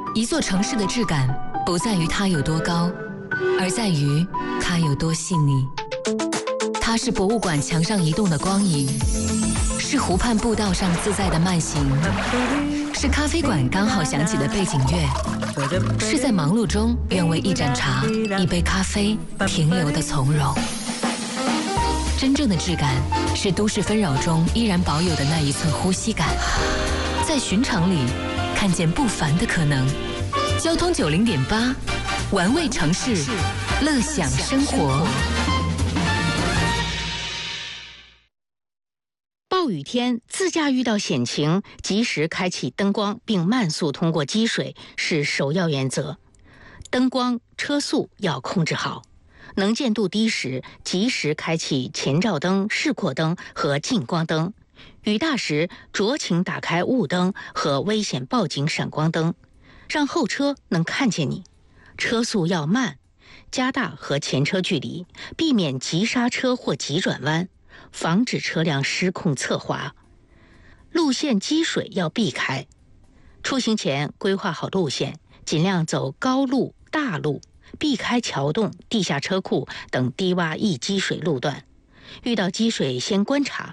一座城市的质感不在于它有多高，而在于它有多细腻。它是博物馆墙上移动的光影，是湖畔步道上自在的慢行，是咖啡馆刚好响起的背景乐，是在忙碌中愿为一盏茶、一杯咖啡停留的从容。真正的质感是都市纷扰中依然保有的那一寸呼吸感，在寻常里看见不凡的可能。交通90.8，玩味城市，乐享生活。 暴雨天自驾遇到险情，及时开启灯光并慢速通过积水是首要原则。灯光、车速要控制好。能见度低时，及时开启前照灯、示廓灯和近光灯；雨大时，酌情打开雾灯和危险报警闪光灯，让后车能看见你。车速要慢，加大和前车距离，避免急刹车或急转弯，防止车辆失控侧滑。路线积水要避开，出行前规划好路线，尽量走高路、大路，避开桥洞、地下车库等低洼易积水路段。遇到积水先观察，